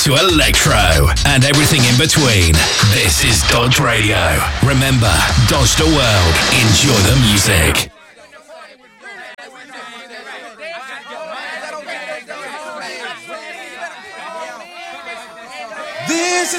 to electro and everything in between. This is Dodge Radio. Remember, Dodge the world. Enjoy the music.